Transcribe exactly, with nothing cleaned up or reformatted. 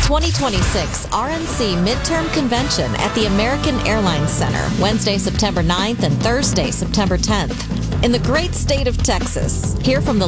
twenty twenty-six R N C Midterm Convention at the American Airlines Center, Wednesday, September ninth and Thursday, September tenth. In the great state of Texas, hear from the